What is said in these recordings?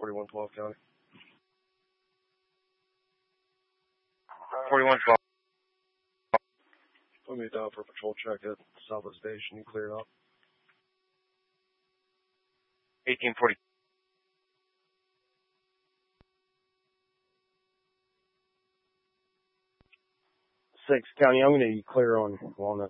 4112 County. 4112. Put me down for a patrol check at Southwest Station. You cleared up. 1840. 6 County, I'm going to be clear on Walnut.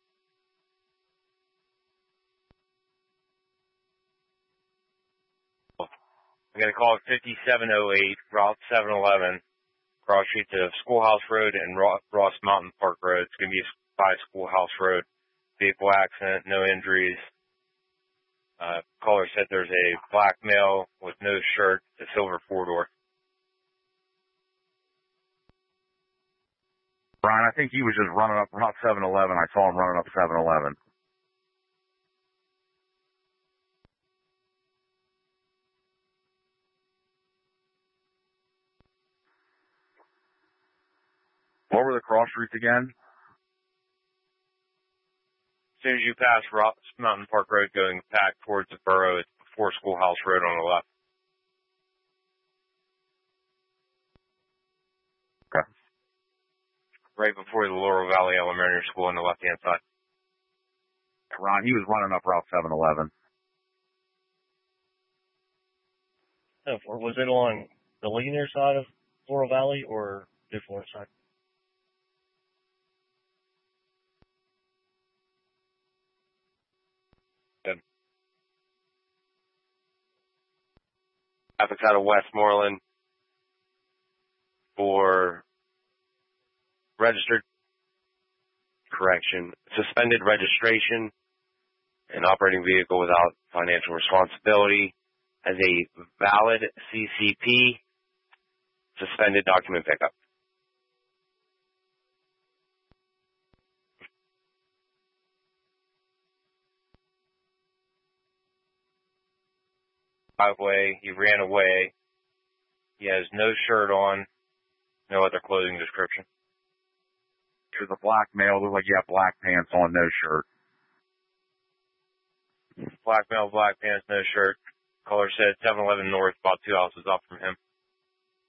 I'm going to call it 5708, Route 711, cross street to Schoolhouse Road and Ross Mountain Park Road. It's going to be by Schoolhouse Road. Vehicle accident, no injuries. Caller said there's a black male with no shirt, a silver four-door. Brian, I think he was just running up Route 711. I saw him running up 711. What were the cross streets again? As soon as you pass Ross Mountain Park Road going back towards the borough, it's before Schoolhouse Road on the left. Okay. Right before the Laurel Valley Elementary School on the left-hand side. Ron, he was running up Route 711. Was it on the Ligonier side of Laurel Valley or New Florence side? Traffic's out of Westmoreland for suspended registration, an operating vehicle without financial responsibility, has a valid CCP, suspended document pickup. Driveway, he ran away. He has no shirt on, no other clothing description. There's a black male, looked like he had black pants on, no shirt. Black male, black pants, no shirt. Caller said 711 North, about 2 houses up from him.